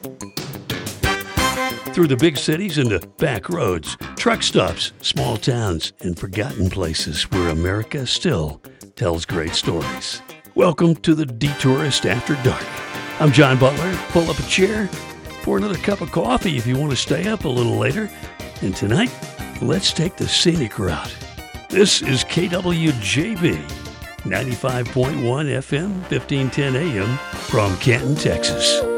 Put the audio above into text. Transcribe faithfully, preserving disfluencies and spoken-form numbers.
Through the big cities and the back roads, truck stops, small towns, and forgotten places where America still tells great stories. Welcome to the Detourist After Dark. I'm John Butler. Pull up a chair, pour another cup of coffee if you want to stay up a little later. And tonight, let's take the scenic route. This is K W J B, ninety-five point one F M, fifteen ten A M from Canton, Texas.